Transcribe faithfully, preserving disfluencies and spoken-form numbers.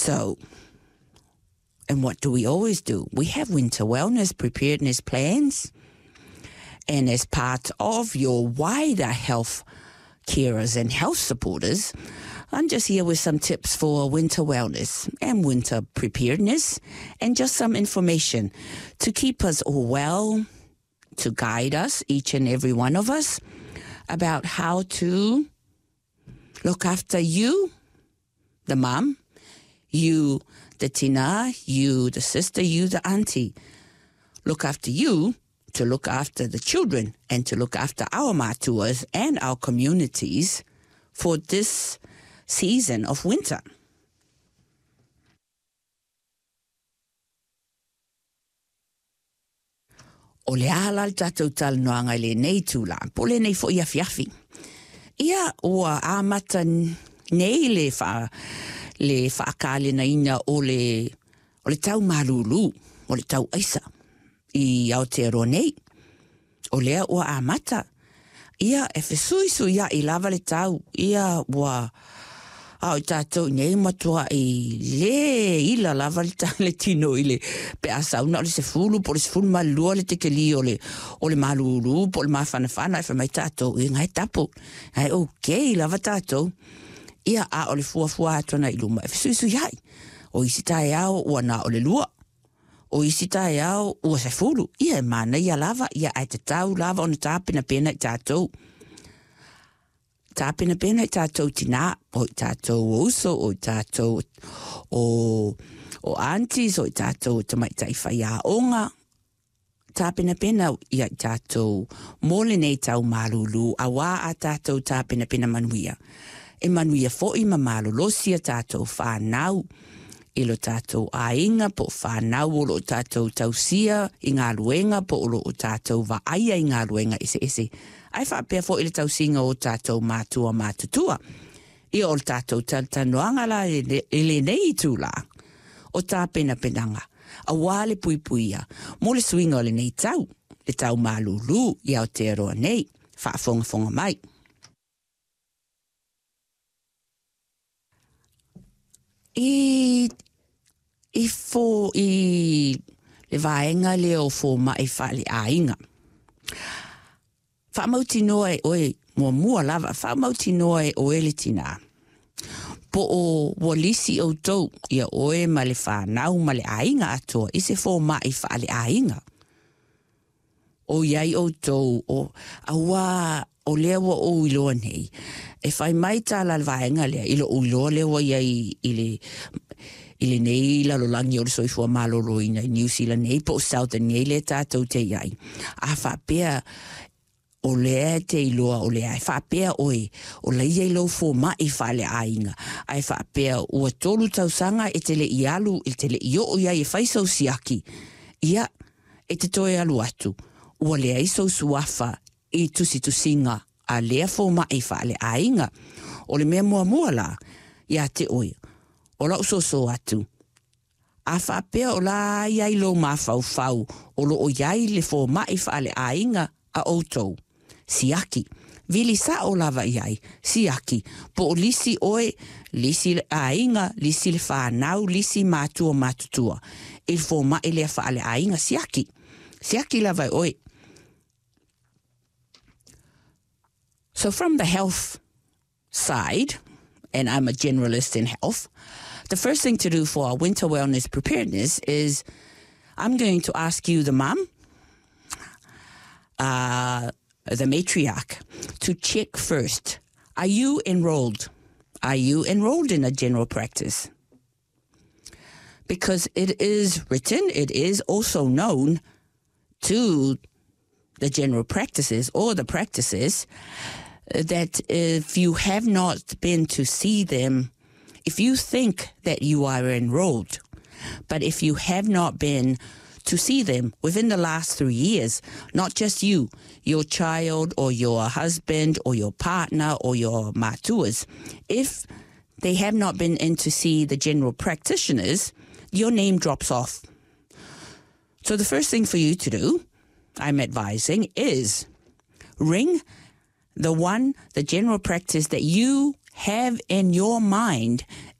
So, and what do we always do? We have winter wellness preparedness plans. And as part of your wider health carers and health supporters, I'm just here with some tips for winter wellness and winter preparedness and just some information to keep us all well, to guide us, each and every one of us, about how to look after you, the mum, you, the tina, you, the sister, you, the auntie. Look after you to look after the children and to look after our mātuas and our communities for this season of winter. O le ala tātou talanoanga le nei tūla, po le nei fo ia fiafi. Ia oa amata nei le wha, le whaakale na ina o le, o le tau marulu, o le tau aisa, i Aotearoa nei. O lea oa amata. Ia e whesui sui ia i lava le tau, ia oa au tātou nei matua i le ila lava le tau le tino i le pe asauna o le se fulu, po le se fulu malua le teke li o le, o le malulu, po le mawhanawhana e whamai tātou i ngai tapu. Ai okay, lava tātou. Ia a o le fuafua atona i luma. E whesui sui ai. O isi tae au ua na o le lua. O isi tae au ua se fulu. Ia e mana ia lava, ia ai te tau lava o na tāpina pena i tātou. Tāpina pena i tātou tina, o i tātou oso, o i tātou o, o aunties, o i tātou tamai tai whai a onga. Tāpina pena i tātou mole nei tau marulu, a wā a tātou tāpina pena manuia. E manuia fo i ma malolosia tātou whānau, i lo tātou ainga po whānau o lo tātou tausia i ngā luenga po o lo tātou wa aia i ngā luenga ese ese. Ai whapea fo i le tausinga o tātou mātua mātutua. I o tātou taltanoanga la e le nei tūla. O tāpena penanga. A wāle pui puia. Mo le swinga o le nei tau. Le tau mālulu i Aotearoa nei. Whaafonga fonga mai. I, i fo i le vaenga leo fo mai whale ainga. Whamauti noa e oe, mua mua lava, whamauti noa e oe le tina. Po o walisi au tau, ia oe ma le whanau ma le ainga atoa, i se fo mai whale ainga. O iai au tau, o awa o lewa o iloa nei. E whai mai tā la vaenga lea, ilo o iloa lewa iai ile, ile nei la lolangi o le soifua malolo ina i New Zealand nei, po Southern nei le tātou te iai. A whapea o lea te iloa o lea, e whapea oe, o le iei lo fo mai whale ainga. Ai whapea ua tolu tausanga e te le ialu, e te le io o iai e whaisau siaki. Ia, e te toe alu atu. Ua lea isau suafa i tusi tusinga a lea fo mai whale ainga. O le mea mua mua la, ia te oe. O la usoso atu. A whapea o la iai lo mawhau whau, o lo o iai le fo mai whale ainga a outou. Siaki. Vili sa o lava iai. Siaki. Po o lisi oe, lisi ainga, lisi le whanau, lisi mātua mātutua. Il fo ma ele whaale ainga. Siaki. Siaki lava oe. So from the health side, and I'm a generalist in health, the first thing to do for our winter wellness preparedness is I'm going to ask you, the mum, uh, the matriarch, to check first. Are you enrolled? Are you enrolled in a general practice? Because it is written, it is also known to the general practices or the practices that if you have not been to see them, if you think that you are enrolled, but if you have not been to see them within the last three years, not just you, your child or your husband or your partner or your mātuas, if they have not been in to see the general practitioners, your name drops off. So the first thing for you to do, I'm advising, is ring the one, the general practice that you have in your mind